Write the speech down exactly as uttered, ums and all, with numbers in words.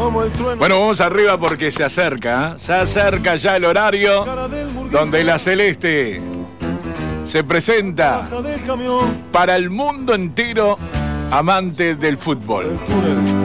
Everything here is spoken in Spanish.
Bueno, vamos arriba porque se acerca, ¿eh? Se acerca ya el horario donde la Celeste se presenta para el mundo entero amante del fútbol.